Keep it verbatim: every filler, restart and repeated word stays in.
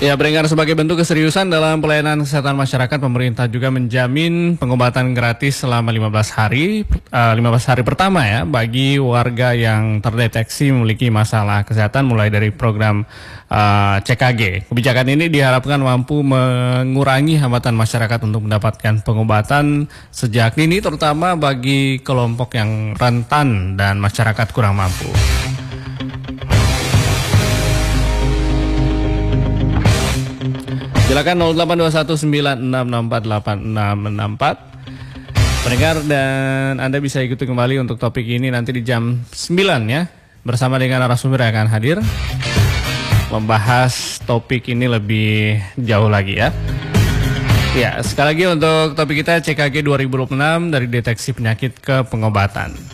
Ya, berengar sebagai bentuk keseriusan dalam pelayanan kesehatan masyarakat, pemerintah juga menjamin pengobatan gratis selama lima belas hari, uh, lima belas hari pertama ya, bagi warga yang terdeteksi memiliki masalah kesehatan mulai dari program uh, C K G. Kebijakan ini diharapkan mampu mengurangi hambatan masyarakat untuk mendapatkan pengobatan sejak dini, terutama bagi kelompok yang rentan dan masyarakat kurang mampu. Silakan nol delapan dua satu sembilan enam enam empat delapan enam enam empat. Pendengar, dan Anda bisa ikuti kembali untuk topik ini nanti di jam sembilan ya, bersama dengan narasumber yang akan hadir membahas topik ini lebih jauh lagi ya. Ya, sekali lagi untuk topik kita C K G dua ribu dua puluh enam, dari deteksi penyakit ke pengobatan.